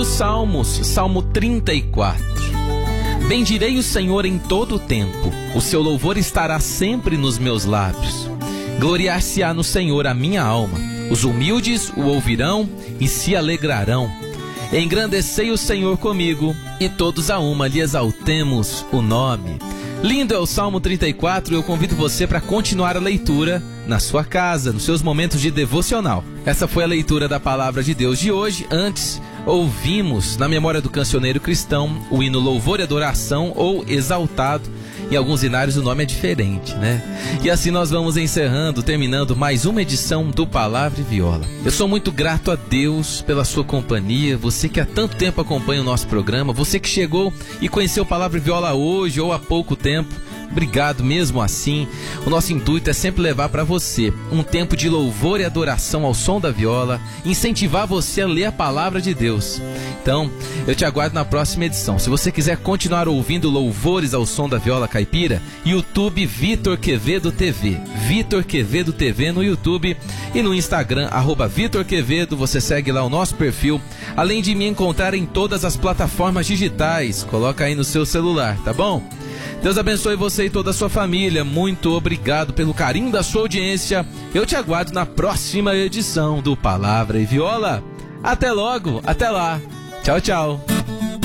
Salmos, Salmo 34. Bendirei o Senhor em todo o tempo, o seu louvor estará sempre nos meus lábios. Gloriar-se-á no Senhor a minha alma, os humildes o ouvirão e se alegrarão. Engrandecei o Senhor comigo, e todos a uma lhe exaltemos o nome. Lindo é o Salmo 34, eu convido você para continuar a leitura na sua casa, nos seus momentos de devocional. Essa foi a leitura da Palavra de Deus de hoje. Antes, ouvimos, na memória do cancioneiro cristão, o hino Louvor e Adoração ou Exaltado. Em alguns hinários o nome é diferente, né? E assim nós vamos encerrando, terminando mais uma edição do Palavra e Viola. Eu sou muito grato a Deus pela sua companhia, você que há tanto tempo acompanha o nosso programa, você que chegou e conheceu Palavra e Viola hoje ou há pouco tempo. Obrigado mesmo assim. O nosso intuito é sempre levar para você um tempo de louvor e adoração ao som da viola, incentivar você a ler a palavra de Deus. Então, eu te aguardo na próxima edição. Se você quiser continuar ouvindo louvores ao som da viola caipira, YouTube Vitor Quevedo TV. Vitor Quevedo TV no YouTube e no Instagram, @Vitor Quevedo. Você segue lá o nosso perfil, além de me encontrar em todas as plataformas digitais. Coloca aí no seu celular, tá bom? Deus abençoe você e toda a sua família. Muito obrigado pelo carinho da sua audiência. Eu te aguardo na próxima edição do Palavra e Viola. Até logo, até lá. Tchau, tchau.